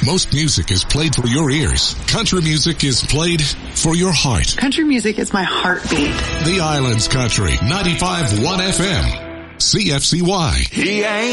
Most music is played for your ears. Country music is played for your heart. Country music is my heartbeat. The Islands Country, 95.1 FM. CFCY. He ain't